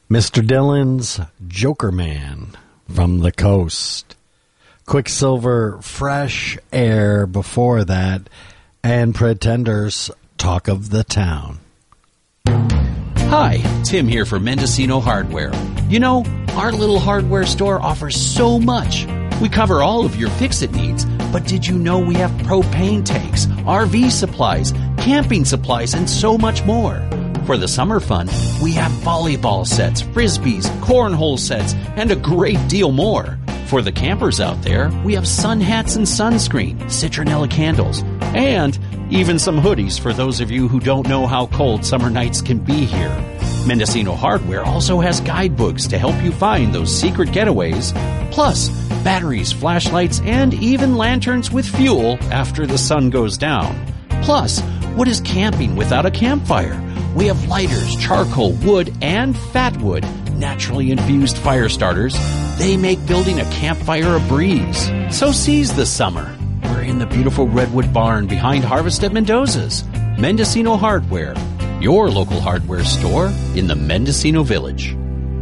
Mr. Dylan's Joker Man from the Coast. Quicksilver, Fresh Air before that, and Pretenders, Talk of the Town. Hi, Tim here for Mendocino Hardware. You know, our little hardware store offers so much. We cover all of your fix-it needs, but did you know we have propane tanks, RV supplies, camping supplies, and so much more? For the summer fun, we have volleyball sets, frisbees, cornhole sets, and a great deal more. For the campers out there, we have sun hats and sunscreen, citronella candles, and even some hoodies for those of you who don't know how cold summer nights can be here. Mendocino Hardware also has guidebooks to help you find those secret getaways, plus batteries, flashlights, and even lanterns with fuel after the sun goes down. Plus, what is camping without a campfire? We have lighters, charcoal, wood, and fat wood, naturally infused fire starters. They make building a campfire a breeze. So seize the summer. We're in the beautiful Redwood Barn behind Harvest at Mendoza's. Mendocino Hardware, your local hardware store in the Mendocino Village.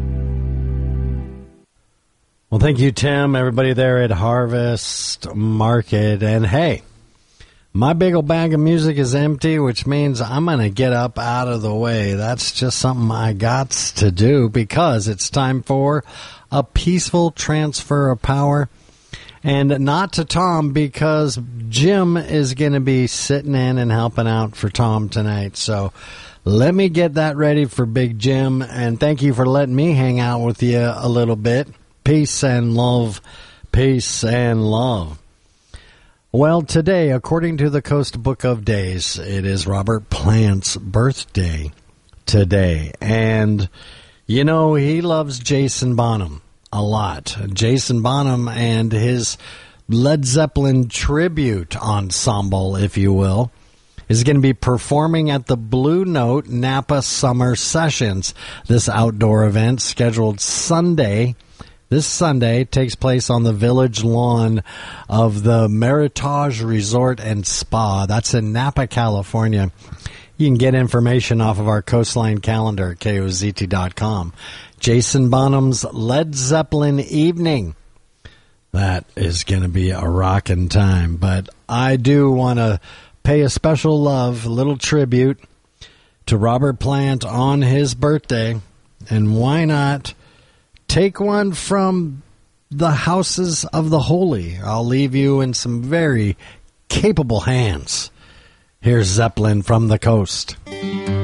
Well, thank you, Tim, everybody there at Harvest Market. And hey, my big old bag of music is empty, which means I'm going to get up out of the way. That's just something I got to do because it's time for a peaceful transfer of power. And not to Tom, because Jim is going to be sitting in and helping out for Tom tonight. So let me get that ready for Big Jim. And thank you for letting me hang out with you a little bit. Peace and love. Peace and love. Well, today, according to the Coast Book of Days, it is Robert Plant's birthday today. And, you know, he loves Jason Bonham a lot. Jason Bonham and his Led Zeppelin tribute ensemble, if you will, is going to be performing at the Blue Note Napa Summer Sessions. This outdoor event scheduled This Sunday takes place on the village lawn of the Meritage Resort and Spa. That's in Napa, California. You can get information off of our Coastline calendar at KOZT.com. Jason Bonham's Led Zeppelin Evening. That is going to be a rockin' time. But I do want to pay a special love, a little tribute to Robert Plant on his birthday. And why not take one from the houses of the holy? I'll leave you in some very capable hands. Here's Zeppelin from the Coast.